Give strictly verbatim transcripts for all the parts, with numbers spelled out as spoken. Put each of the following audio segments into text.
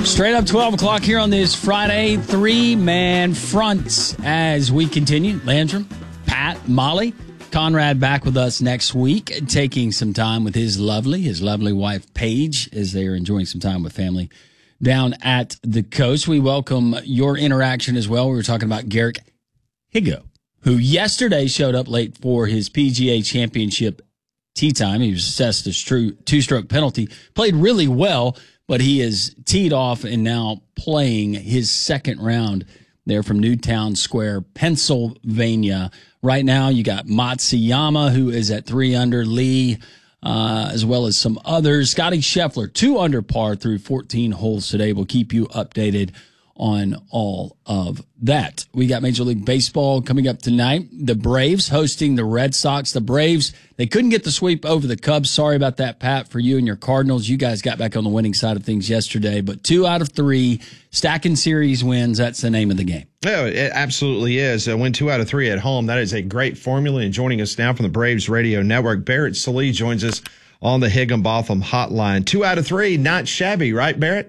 Straight up twelve o'clock here on this Friday, three-man front as we continue. Landrum, Pat, Molly, Conrad back with us next week, taking some time with his lovely, his lovely wife, Paige, as they are enjoying some time with family down at the coast. We welcome your interaction as well. We were talking about Garrick Higgo, who yesterday showed up late for his P G A Championship tee time. He was assessed a true two-stroke penalty, played really well, but he is teed off and now playing his second round there from Newtown Square, Pennsylvania. Right now, you got Matsuyama, who is at three under, Lee, uh, as well as some others. Scotty Scheffler, two under par through fourteen holes today. We'll keep you updated on all of that. We got Major League Baseball coming up tonight. The Braves hosting the Red Sox. The Braves, they couldn't get the sweep over the Cubs. Sorry about that, Pat, for you and your Cardinals. You guys got back on the winning side of things yesterday, but two out of three, stacking series wins. That's the name of the game. Yeah, it absolutely is. Uh, win two out of three at home. That is a great formula. And joining us now from the Braves Radio Network, Barrett Sallee joins us on the Higginbotham hotline. Two out of three, not shabby, right, Barrett?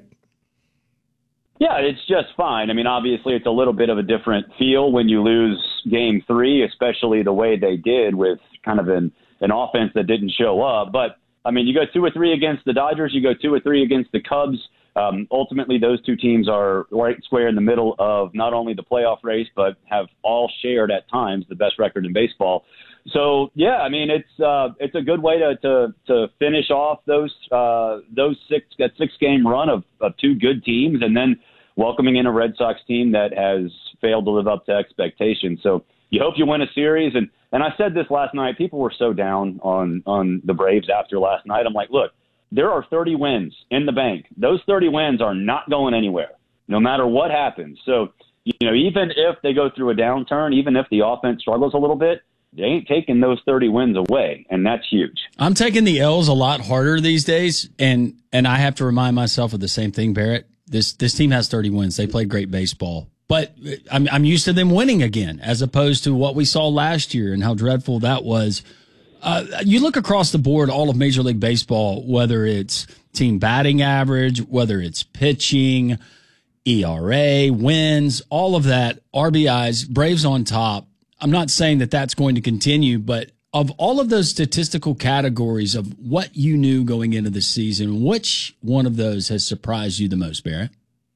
Yeah, it's just fine. I mean, obviously, it's a little bit of a different feel when you lose game three, especially the way they did with kind of an, an offense that didn't show up. But, I mean, you go two or three against the Dodgers, you go two or three against the Cubs. Um, ultimately, those two teams are right square in the middle of not only the playoff race, but have all shared at times the best record in baseball. So, yeah, I mean, it's uh, it's a good way to to, to finish off those uh, those six that six game run of, of two good teams, and then welcoming in a Red Sox team that has failed to live up to expectations. So you hope you win a series. And and I said this last night. People were so down on on the Braves after last night. I'm like, look, there are thirty wins in the bank. Those thirty wins are not going anywhere, no matter what happens. So, you know, even if they go through a downturn, even if the offense struggles a little bit, they ain't taking those thirty wins away, and that's huge. I'm taking the L's a lot harder these days, and and I have to remind myself of the same thing, Barrett. This this team has thirty wins. They play great baseball, but I'm I'm used to them winning again, as opposed to what we saw last year and how dreadful that was. Uh, you look across the board, all of Major League Baseball, whether it's team batting average, whether it's pitching, E R A, wins, all of that, R B Is, Braves on top. I'm not saying that that's going to continue, but of all of those statistical categories of what you knew going into the season, which one of those has surprised you the most, Barrett?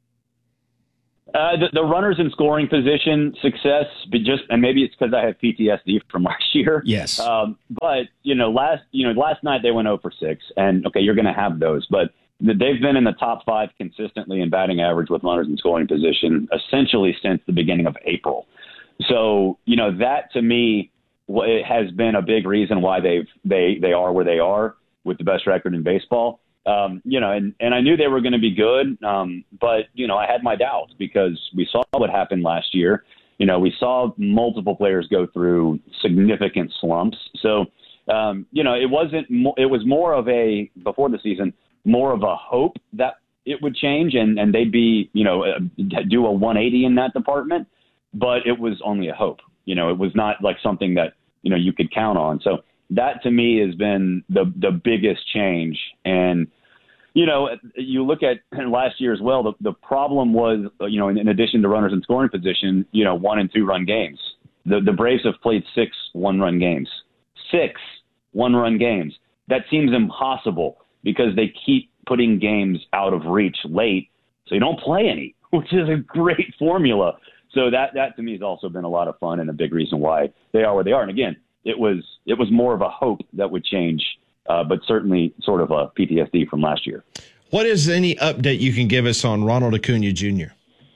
Uh, the, the runners in scoring position success, but just and maybe it's because I have P T S D from last year. Yes, um, but you know, last you know last night they went zero for six, and okay, you're going to have those, but they've been in the top five consistently in batting average with runners in scoring position essentially since the beginning of April. So, you know, that to me it has been a big reason why they've they they are where they are with the best record in baseball. Um, you know, and, and I knew they were going to be good, um, but, you know, I had my doubts because we saw what happened last year. You know, we saw multiple players go through significant slumps. So, um, you know, it wasn't mo- it was more of a before the season, more of a hope that it would change and, and they'd be, you know, uh, do a one eighty in that department. But it was only a hope. You know, it was not like something that, you know, you could count on. So that to me has been the the biggest change. And, you know, you look at last year as well, the, the problem was, you know, in, in addition to runners in scoring position, you know, one and two run games. The, the Braves have played six one run games, six one run games. That seems impossible because they keep putting games out of reach late. So you don't play any, which is a great formula. So that, that to me has also been a lot of fun and a big reason why they are where they are. And again, it was it was more of a hope that would change, uh, but certainly sort of a P T S D from last year. What is any update you can give us on Ronald Acuna Junior?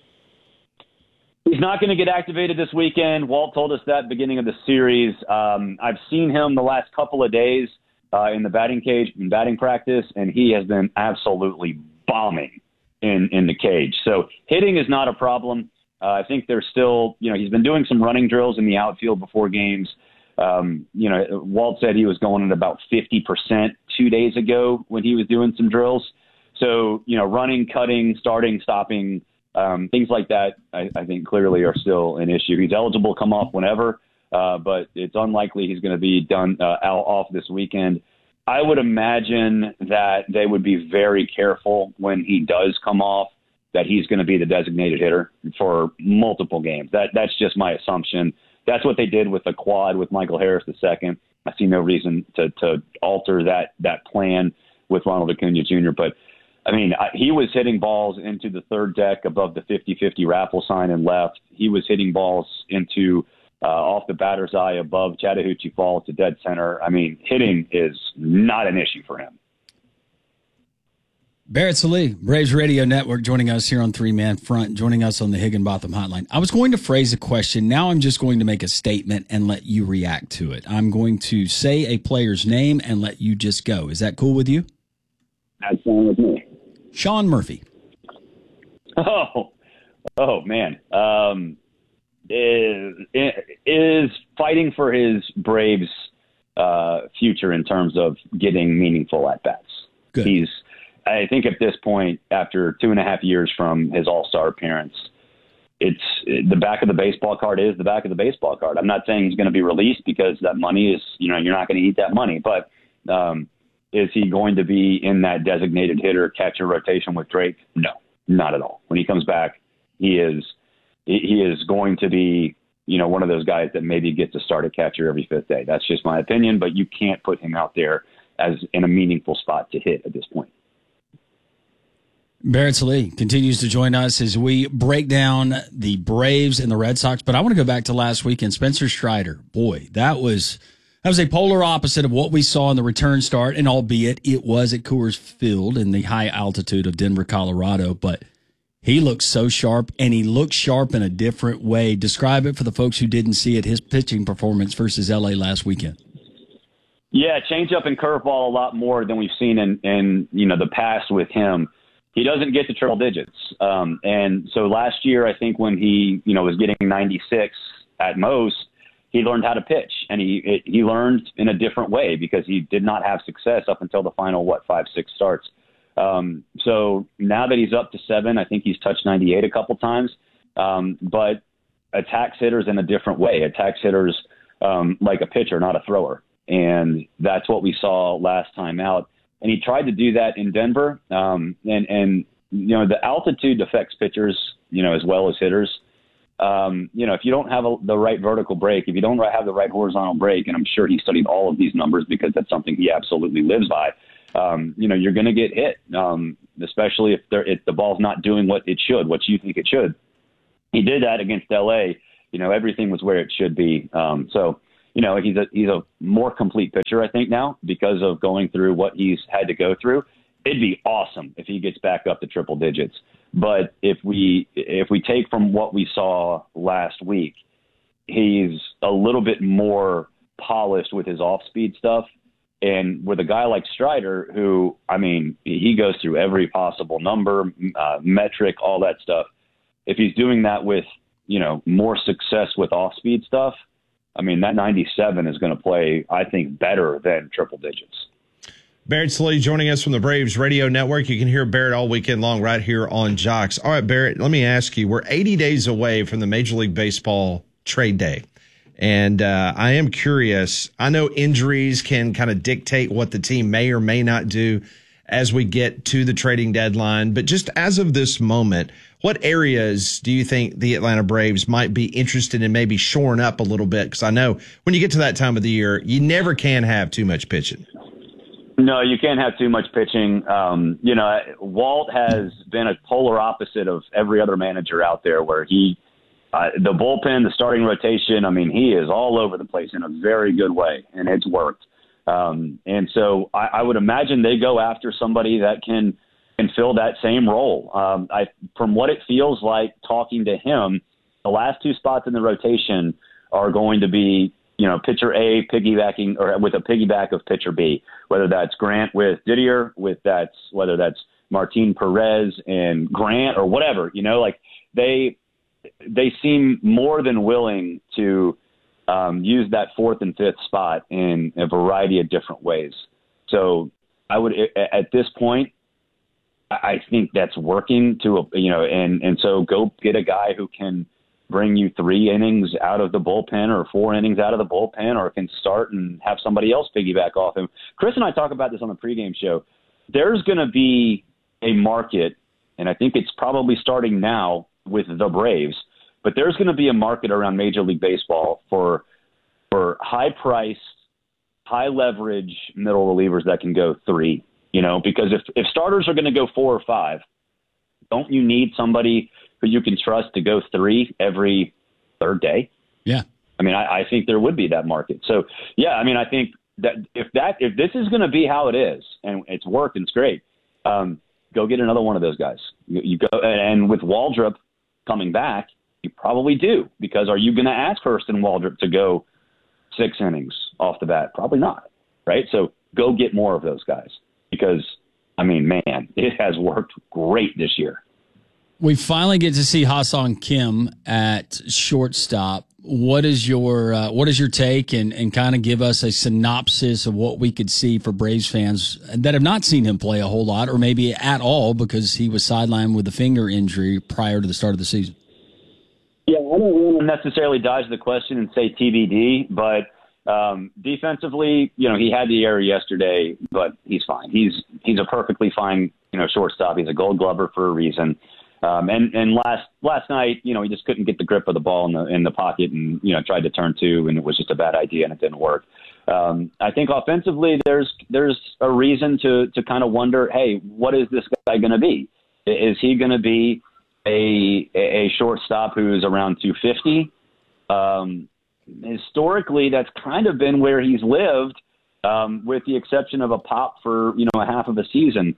He's not going to get activated this weekend. Walt told us that beginning of the series. Um, I've seen him the last couple of days uh, in the batting cage, in batting practice, and he has been absolutely bombing in, in the cage. So hitting is not a problem. Uh, I think there's still, you know, he's been doing some running drills in the outfield before games. Um, you know, Walt said he was going at about fifty percent two days ago when he was doing some drills. So, you know, running, cutting, starting, stopping, um, things like that, I, I think clearly are still an issue. He's eligible to come off whenever, uh, but it's unlikely he's going to be done uh, out off this weekend. I would imagine that they would be very careful when he does come off that he's going to be the designated hitter for multiple games. That that's just my assumption. That's what they did with the quad with Michael Harris the second. I see no reason to to alter that that plan with Ronald Acuna Junior But I mean, I, he was hitting balls into the third deck above the fifty-fifty raffle sign and left. He was hitting balls into uh, off the batter's eye above Chattahoochee Falls to dead center. I mean, hitting is not an issue for him. Barrett Sallee, Braves Radio Network, joining us here on Three Man Front, joining us on the Higginbotham Hotline. I was going to phrase a question. Now I'm just going to make a statement and let you react to it. I'm going to say a player's name and let you just go. Is that cool with you? That's fine with me. Sean Murphy. Oh, oh man. Um, is, is fighting for his Braves uh, future in terms of getting meaningful at-bats. Good. He's, I think at this point, after two and a half years from his all-star appearance, it's the back of the baseball card is the back of the baseball card. I'm not saying he's going to be released because that money is, you know, you're not going to eat that money, but um, is he going to be in that designated hitter catcher rotation with Drake? No, not at all. When he comes back, he is he is going to be, you know, one of those guys that maybe gets to start a catcher every fifth day. That's just my opinion, but you can't put him out there as in a meaningful spot to hit at this point. Barrett Sallee continues to join us as we break down the Braves and the Red Sox. But I want to go back to last weekend. Spencer Strider, boy, that was that was a polar opposite of what we saw in the return start. And albeit it was at Coors Field in the high altitude of Denver, Colorado, but he looked so sharp, and he looked sharp in a different way. Describe it for the folks who didn't see it. His pitching performance versus L A last weekend. Yeah, change up and curveball a lot more than we've seen in, in you know the past with him. He doesn't get to triple digits. Um, and so last year, I think when he, you know, was getting ninety-six at most, he learned how to pitch, and he, it, he learned in a different way because he did not have success up until the final, what, five, six starts. Um, so now that he's up to seven, I think he's touched ninety-eight a couple times, um, but attacks hitters in a different way, attacks hitters um, like a pitcher, not a thrower. And that's what we saw last time out. And he tried to do that in Denver. Um, and, and, you know, the altitude affects pitchers, you know, as well as hitters. Um, you know, if you don't have a, the right vertical break, if you don't have the right horizontal break, and I'm sure he studied all of these numbers because that's something he absolutely lives by, um, you know, you're going to get hit, um, especially if, if the ball's not doing what it should, what you think it should. He did that against L A. You know, everything was where it should be. Um, so, You know, he's a he's a more complete pitcher, I think, now because of going through what he's had to go through. It'd be awesome if he gets back up to triple digits. But if we if we take from what we saw last week, he's a little bit more polished with his off-speed stuff. And with a guy like Strider, who, I mean, he goes through every possible number, uh, metric, all that stuff. If he's doing that with, you know, more success with off-speed stuff, I mean, that ninety-seven is going to play, I think, better than triple digits. Barrett Sallee joining us from the Braves Radio Network. You can hear Barrett all weekend long right here on Jocks. All right, Barrett, let me ask you, we're eighty days away from the Major League Baseball trade day. And uh, I am curious. I know injuries can kind of dictate what the team may or may not do as we get to the trading deadline. But just as of this moment, what areas do you think the Atlanta Braves might be interested in maybe shoring up a little bit? Because I know when you get to that time of the year, you never can have too much pitching. No, you can't have too much pitching. Um, you know, Walt has been a polar opposite of every other manager out there where he, uh, the bullpen, the starting rotation, I mean, he is all over the place in a very good way, and it's worked. Um, and so I, I would imagine they go after somebody that can – and fill that same role. Um, I, from what it feels like talking to him, the last two spots in the rotation are going to be, you know, pitcher A piggybacking or with a piggyback of pitcher B, whether that's Grant with Didier, with that's whether that's Martin Perez and Grant or whatever, you know, like they they seem more than willing to um, use that fourth and fifth spot in a variety of different ways. So I would at this point, I think that's working to, a, you know, and, and so go get a guy who can bring you three innings out of the bullpen or four innings out of the bullpen or can start and have somebody else piggyback off him. Chris and I talk about this on the pregame show. There's going to be a market and I think it's probably starting now with the Braves, but there's going to be a market around Major League Baseball for for high-priced, high-leverage middle relievers that can go three, you know, because if, if starters are going to go four or five, don't you need somebody who you can trust to go three every third day? Yeah. I mean, I, I think there would be that market. So, yeah, I mean, I think that if that if this is going to be how it is, and it's worked and it's great, um, go get another one of those guys. You, you go, and with Waldrop coming back, you probably do, because are you going to ask Hurston Waldrop to go six innings off the bat? Probably not, right? So go get more of those guys, because, I mean, man, it has worked great this year. We finally get to see Ha-Seong Kim at shortstop. What is your uh, what is your take, and, and kind of give us a synopsis of what we could see for Braves fans that have not seen him play a whole lot, or maybe at all, because he was sidelined with a finger injury prior to the start of the season? Yeah, I don't want to necessarily dodge the question and say T B D, but um, defensively, you know, he had the error yesterday, but he's fine. He's he's a perfectly fine, you know, shortstop. He's a Gold Glover for a reason. Um, and and last last night, you know, he just couldn't get the grip of the ball in the in the pocket, and you know, tried to turn two, and it was just a bad idea, and it didn't work. Um, I think offensively, there's there's a reason to to kind of wonder, hey, what is this guy going to be? Is he going to be a a shortstop who's around two fifty? Um, historically, that's kind of been where he's lived, um, with the exception of a pop for you know a half of a season.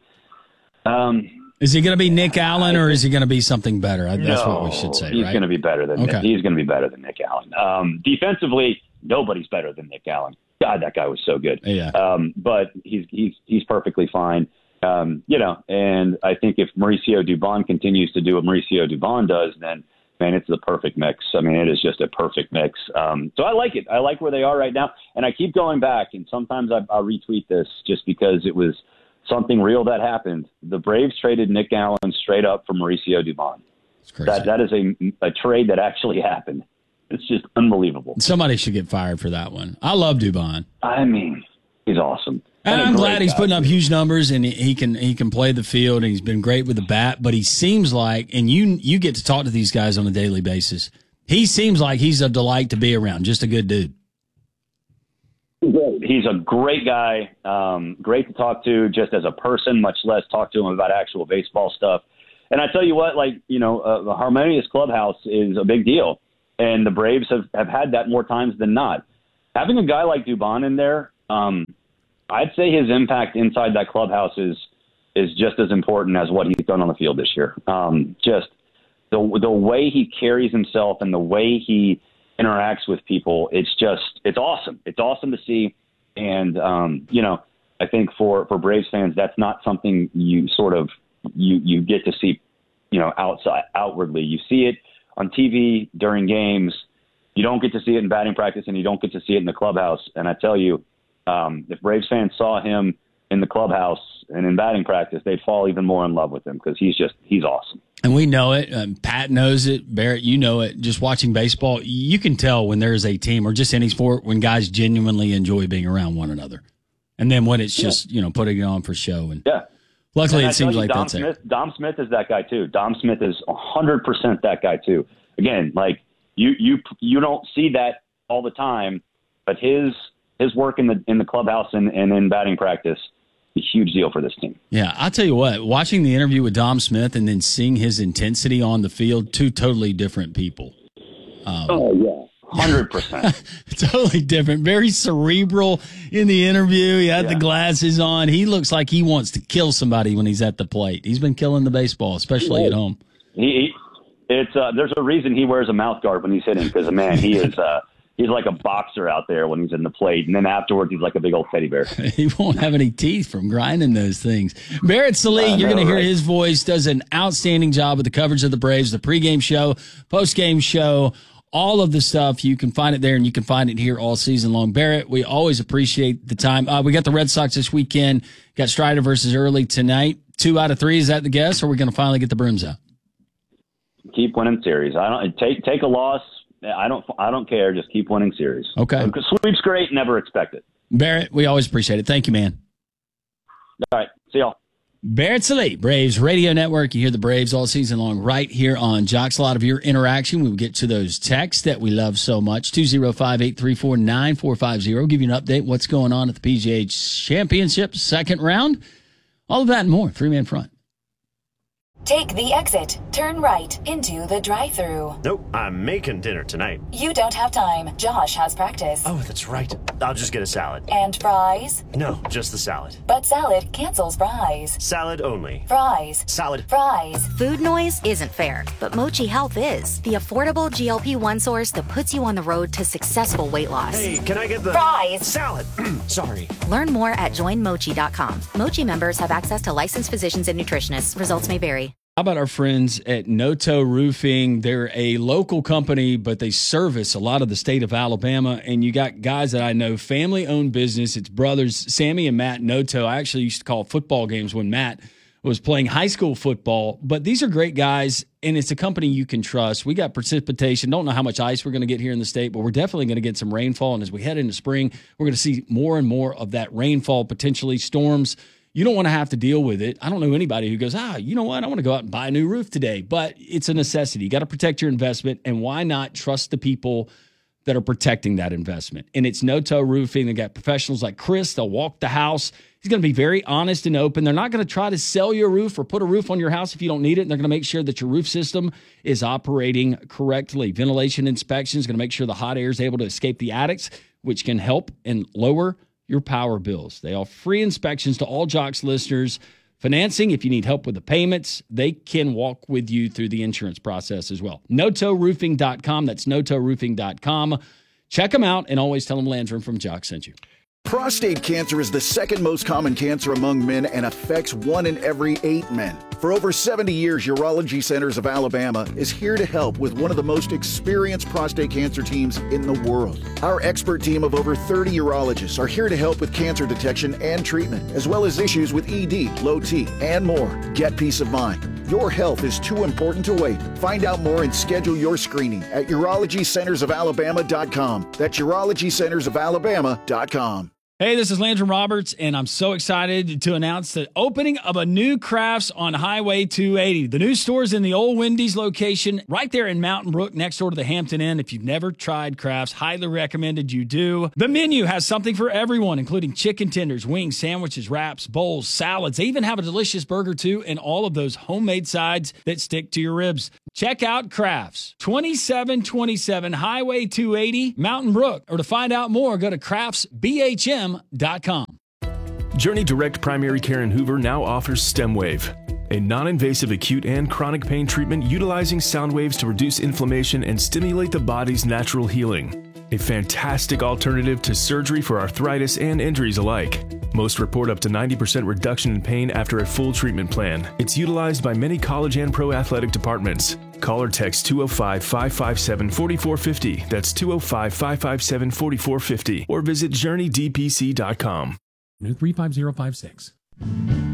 Um, Is he going to be Nick Allen, or is he going to be something better? That's no, what we should say, he's right? going to be better than okay. Nick. He's going to be better than Nick Allen. Um, defensively, nobody's better than Nick Allen. God, that guy was so good. Yeah. Um, but he's he's he's perfectly fine. Um, you know, and I think if Mauricio Dubon continues to do what Mauricio Dubon does, then man, it's the perfect mix. I mean, it is just a perfect mix. Um, so I like it. I like where they are right now, and I keep going back. And sometimes I, I'll retweet this just because it was something real that happened. The Braves traded Nick Allen straight up for Mauricio Dubon. That that is a a trade that actually happened. It's just unbelievable. Somebody should get fired for that one. I love Dubon. I mean, he's awesome. And, and I'm glad he's guy. putting up huge numbers, and he, he can he can play the field, and he's been great with the bat. But he seems like, and you you get to talk to these guys on a daily basis, he seems like he's a delight to be around. Just a good dude. He's a great guy, um, great to talk to just as a person, much less talk to him about actual baseball stuff. And I tell you what, like, you know, uh, the harmonious clubhouse is a big deal. And the Braves have, have had that more times than not. Having a guy like Dubon in there, um, I'd say his impact inside that clubhouse is is just as important as what he's done on the field this year. Um, just the the way he carries himself and the way he interacts with people, it's just it's awesome. It's awesome to see. And um, you know, I think for for Braves fans, that's not something you sort of you you get to see, you know, outside outwardly. You see it on T V during games. You don't get to see it in batting practice, and you don't get to see it in the clubhouse. And I tell you, um, if Braves fans saw him in the clubhouse and in batting practice, they'd fall even more in love with him, because he's just he's awesome. And we know it. Um, Pat knows it. Barrett, you know it. Just watching baseball, you can tell when there's a team, or just any sport, when guys genuinely enjoy being around one another. And then when it's just, yeah. you know, putting it on for show. And yeah. luckily, and it seems you, like Dom that's Smith, it. Dom Smith is that guy, too. Dom Smith is one hundred percent that guy, too. Again, like, you you you don't see that all the time, but his his work in the in the clubhouse and, and in batting practice, a huge deal for this team. Yeah, I'll tell you what, watching the interview with Dom Smith and then seeing his intensity on the field, two totally different people. Um, oh, yeah. one hundred percent. Totally different. Very cerebral in the interview. He had yeah. the glasses on. He looks like he wants to kill somebody when he's at the plate. He's been killing the baseball, especially yeah. at home. He, he it's uh, there's a reason he wears a mouth guard when he's hitting, because, man, he is uh, he's like a boxer out there when he's in the plate, and then afterwards he's like a big old teddy bear. He won't have any teeth from grinding those things. Barrett Sallee, uh, you're going to hear right. his voice, does an outstanding job with the coverage of the Braves, the pregame show, postgame show, all of the stuff. You can find it there, and you can find it here all season long. Barrett, we always appreciate the time. Uh, we got the Red Sox this weekend. Got Strider versus Early tonight. Two out of three. Is that the guess, or are we going to finally get the brooms out? Keep winning series. I don't take take a loss. I don't I don't care. Just keep winning series. Okay. Sweep's great. Never expect it. Barrett, we always appreciate it. Thank you, man. All right. See y'all. Barrett Sallee, Braves Radio Network. You hear the Braves all season long right here on Jocks. A lot of your interaction. We will get to those texts that we love so much. two oh five, eight three four, nine four five zero. Give you an update what's going on at the P G A Championship second round. All of that and more. Three-man front. Take the exit. Turn right into the drive-thru. Nope, I'm making dinner tonight. You don't have time. Josh has practice. Oh, that's right. I'll just get a salad. And fries? No, just the salad. But salad cancels fries. Salad only. Fries. Salad. Fries. Food noise isn't fair, but Mochi Health is. The affordable G L P one source that puts you on the road to successful weight loss. Hey, can I get the... Fries. Salad. Sorry. Learn more at join mochi dot com. Mochi members have access to licensed physicians and nutritionists. Results may vary. How about our friends at Noto Roofing? They're a local company, but they service a lot of the state of Alabama. And you got guys that I know, family-owned business. It's brothers, Sammy and Matt Noto. I actually used to call football games when Matt was playing high school football. But these are great guys, and it's a company you can trust. We got precipitation. Don't know how much ice we're going to get here in the state, but we're definitely going to get some rainfall. And as we head into spring, we're going to see more and more of that rainfall, potentially storms. You don't want to have to deal with it. I don't know anybody who goes, ah, you know what? I want to go out and buy a new roof today. But it's a necessity. You got to protect your investment. And why not trust the people that are protecting that investment? And it's Noto Roofing. They got professionals like Chris. They'll walk the house. He's going to be very honest and open. They're not going to try to sell you a roof or put a roof on your house if you don't need it. And they're going to make sure that your roof system is operating correctly. Ventilation inspection is going to make sure the hot air is able to escape the attics, which can help and lower your power bills. They offer free inspections to all Jocks listeners. Financing, if you need help with the payments, they can walk with you through the insurance process as well. Noto Roofing dot com. That's Noto Roofing dot com. Check them out and always tell them Landrum from Jocks sent you. Prostate cancer is the second most common cancer among men and affects one in every eight men. For over seventy years, Urology Centers of Alabama is here to help with one of the most experienced prostate cancer teams in the world. Our expert team of over thirty urologists are here to help with cancer detection and treatment, as well as issues with E D, low T, and more. Get peace of mind. Your health is too important to wait. Find out more and schedule your screening at urology centers of alabama dot com. That's urology centers of alabama dot com. Hey, this is Landrum Roberts, and I'm so excited to announce the opening of a new Crafts on Highway two eighty. The new store is in the old Wendy's location right there in Mountain Brook next door to the Hampton Inn. If you've never tried Crafts, highly recommended you do. The menu has something for everyone, including chicken tenders, wings, sandwiches, wraps, bowls, salads. They even have a delicious burger, too, and all of those homemade sides that stick to your ribs. Check out Crafts, twenty-seven twenty-seven Highway two eighty, Mountain Brook. Or to find out more, go to crafts b h m dot com. Journey Direct Primary Care in Hoover now offers StemWave, a non-invasive acute and chronic pain treatment utilizing sound waves to reduce inflammation and stimulate the body's natural healing. A fantastic alternative to surgery for arthritis and injuries alike. Most report up to ninety percent reduction in pain after a full treatment plan. It's utilized by many college and pro athletic departments. Call or text two oh five, five five seven, four four five oh. That's two oh five, five five seven, four four five oh. Or visit journey d p c dot com. New three five zero five six.